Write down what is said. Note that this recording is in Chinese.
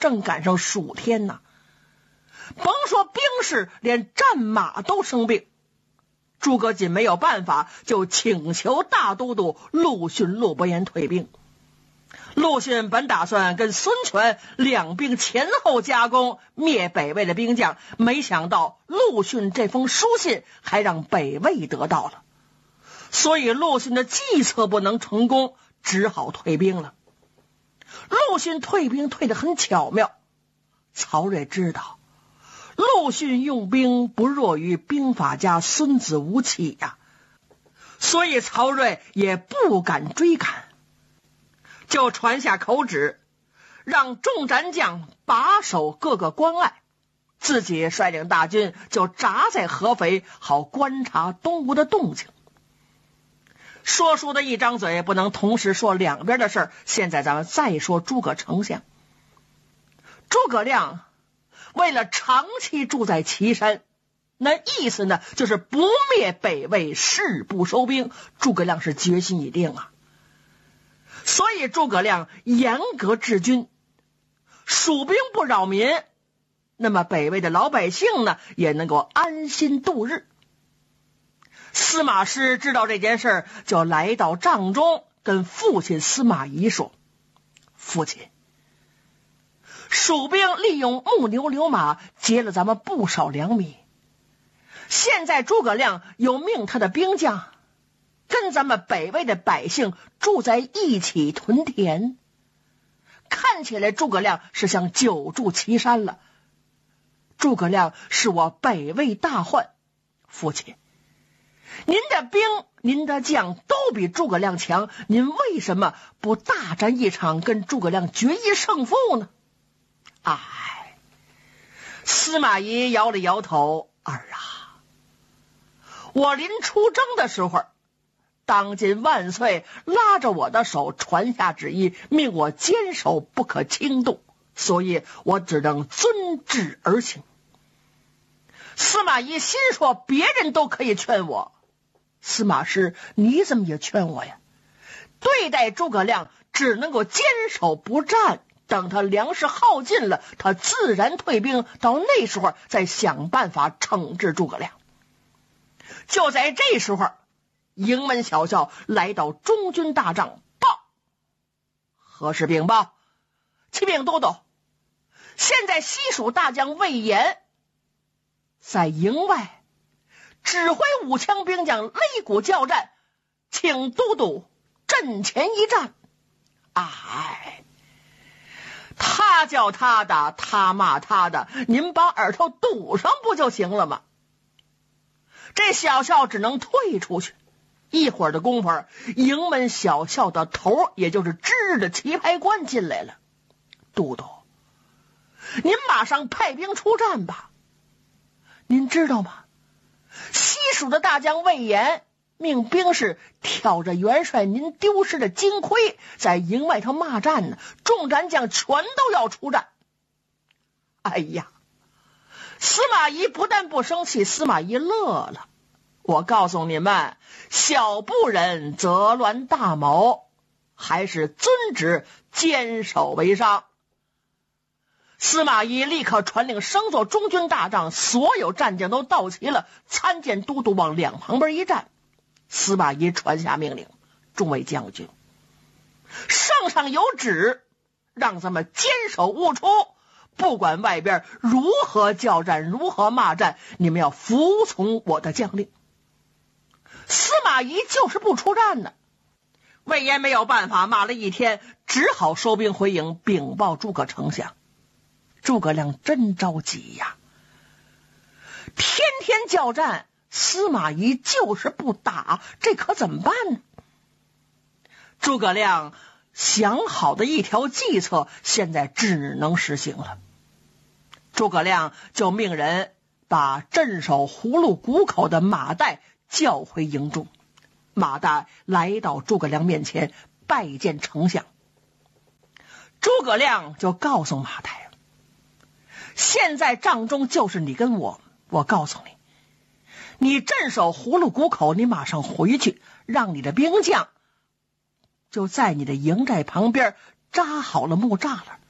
正赶上暑天呢，甭说兵士，连战马都生病。诸葛瑾没有办法，就请求大都督陆逊、陆伯言退兵。陆逊本打算跟孙权两兵前后夹攻，灭北魏的兵将，没想到陆逊这封书信还让北魏得到了，所以陆逊的计策不能成功，只好退兵了。陆逊退兵退得很巧妙，曹睿知道陆逊用兵不弱于兵法家孙子吴起呀，所以曹睿也不敢追赶，就传下口旨，让众战将把守各个关隘，自己率领大军就扎在合肥，好观察东吴的动静。说书的一张嘴不能同时说两边的事儿，现在咱们再说诸葛丞相。诸葛亮为了长期住在岐山，那意思呢，就是不灭北魏，誓不收兵。诸葛亮是决心已定啊，所以诸葛亮严格治军，蜀兵不扰民，那么北魏的老百姓呢，也能够安心度日。司马师知道这件事，就来到帐中，跟父亲司马懿说：父亲，蜀兵利用木牛流马劫了咱们不少粮米，现在诸葛亮又命他的兵将跟咱们北魏的百姓住在一起屯田，看起来诸葛亮是想久住岐山了。诸葛亮是我北魏大患，父亲，您的兵您的将都比诸葛亮强，您为什么不大战一场，跟诸葛亮决一胜负呢？哎，司马懿摇了摇头，儿啊，我临出征的时候，当今万岁拉着我的手传下旨意，命我坚守不可轻动，所以我只能遵旨而行。司马懿心说，别人都可以劝我，司马师你怎么也劝我呀？对待诸葛亮只能够坚守不战，等他粮食耗尽了，他自然退兵，到那时候再想办法惩治诸葛亮。就在这时候，营门小校来到中军大帐，报何事禀报？启禀都督，现在西蜀大将魏延在营外指挥武枪兵将擂鼓叫战，请都督阵前一战。哎，他叫他的，他骂他的，您把耳朵堵上不就行了吗？这小校只能退出去。一会儿的功夫，营门小校的头，也就是知日的棋牌官进来了。都督，您马上派兵出战吧。您知道吗？西蜀的大将魏延命兵士挑着元帅您丢失的金盔，在营外头骂战呢，众战将全都要出战。哎呀，司马懿不但不生气，司马懿乐了。我告诉你们，小不忍则乱大谋，还是遵旨坚守为上。司马懿立刻传令升做中军大帐，所有战将都到齐了，参见都督往两旁边一站。司马懿传下命令，众位将军，圣上有旨，让咱们坚守勿出，不管外边如何交战，如何骂战，你们要服从我的将令。司马懿就是不出战呢。魏延没有办法，骂了一天，只好收兵回营，禀报诸葛丞相。诸葛亮真着急呀，天天交战，司马懿就是不打，这可怎么办呢？诸葛亮想好的一条计策，现在只能实行了。诸葛亮就命人把镇守葫芦谷口的马岱叫回营中。马岱来到诸葛亮面前，拜见丞相。诸葛亮就告诉马岱，现在帐中就是你跟我告诉你，你镇守葫芦谷口，你马上回去，让你的兵将就在你的营寨旁边扎好了木栅栏，